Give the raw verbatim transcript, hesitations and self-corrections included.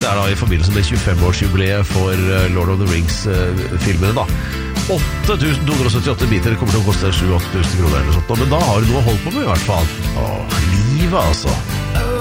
er da i forbindelse med tjuefem-årsjubileet for Lord of the Rings-filmene da. åtte tusen to hundre syttiåtte biter kommer til å koste sju til åtte tusen kroner eller sånt. Men da har du noe å holde på med i hvert fall. Åh, livet altså.